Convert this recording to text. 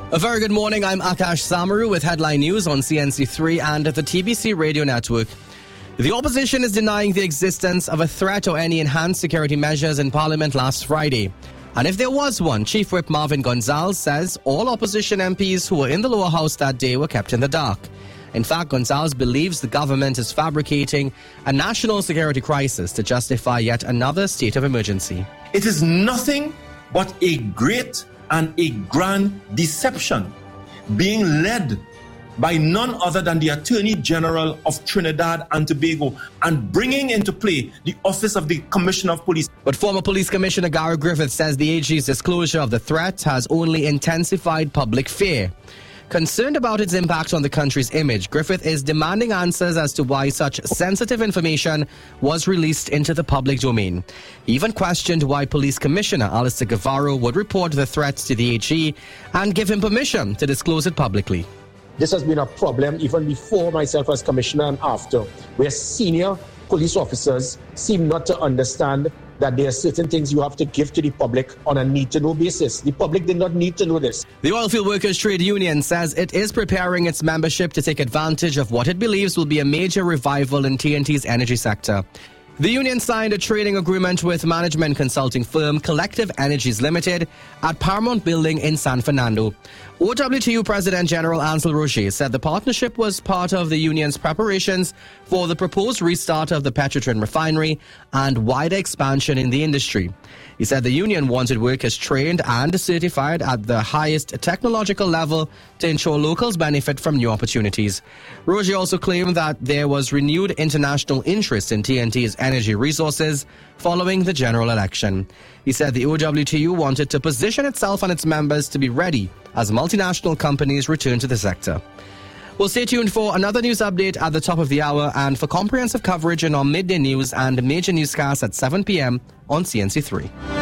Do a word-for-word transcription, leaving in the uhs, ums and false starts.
A very good morning. I'm Akash Samaru with headline news on C N C three and the T B C radio network. The opposition is denying the existence of a threat or any enhanced security measures in Parliament last Friday. And if there was one, Chief Whip Marvin Gonzalez says all opposition M Ps who were in the lower house that day were kept in the dark. In fact, Gonzalez believes the government is fabricating a national security crisis to justify yet another state of emergency. It is nothing but a great and a grand deception being led by none other than the Attorney General of Trinidad and Tobago and bringing into play the Office of the Commissioner of Police. But former Police Commissioner Gary Griffith says the A G's disclosure of the threat has only intensified public fear. Concerned about its impact on the country's image, Griffith is demanding answers as to why such sensitive information was released into the public domain. He even questioned why Police Commissioner Alistair Guevara would report the threats to the A G and give him permission to disclose it publicly. This has been a problem even before myself as Commissioner and after, where senior police officers seem not to understand that there are certain things you have to give to the public on a need-to-know basis. The public did not need to know this. The Oilfield Workers Trade Union says it is preparing its membership to take advantage of what it believes will be a major revival in T N T's energy sector. The union signed a trading agreement with management consulting firm Collective Energies Limited at Paramount Building in San Fernando. O W T U President General Ansel Roger said the partnership was part of the union's preparations for the proposed restart of the Petrotrin refinery and wider expansion in the industry. He said the union wanted workers trained and certified at the highest technological level to ensure locals benefit from new opportunities. Roger also claimed that there was renewed international interest in T N T's energy resources following the general election. He said the O W T U wanted to position itself and its members to be ready as multinational companies return to the sector. Well, stay tuned for another news update at the top of the hour and for comprehensive coverage in our midday news and major newscasts at seven p.m. on C N C three.